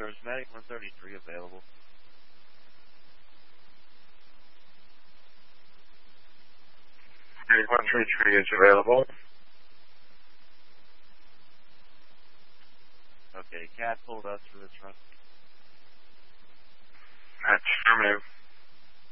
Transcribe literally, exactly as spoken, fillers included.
is Medic one thirty-three available? Medic one thirty-three is available. Okay, Cat pulled us for this run. That's affirmative.